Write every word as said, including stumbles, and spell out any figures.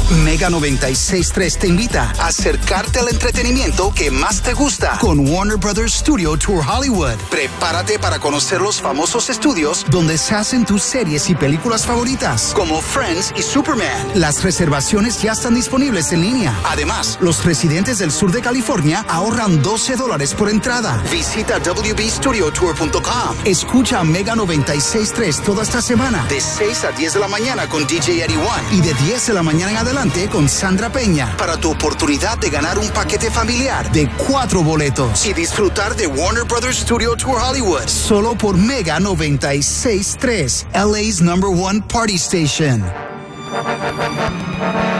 Mega noventa y seis punto tres te invita a acercarte al entretenimiento que más te gusta con Warner Brothers Studio Tour Hollywood. Prepárate para conocer los famosos estudios donde se hacen tus series y películas favoritas, como Friends y Superman. Las reservaciones ya están disponibles en línea. Además, los residentes del sur de California ahorran doce dólares por entrada. Visita w b studio tour punto com. Escucha a Mega noventa y seis punto tres toda esta semana, de seis a diez de la mañana con D J Eddie One y de diez de la mañana en adelante con Sandra Peña, para tu oportunidad de ganar un paquete familiar de cuatro boletos y disfrutar de Warner Brothers Studio Tour Hollywood, solo por Mega noventa y seis punto tres, L A's number one party station.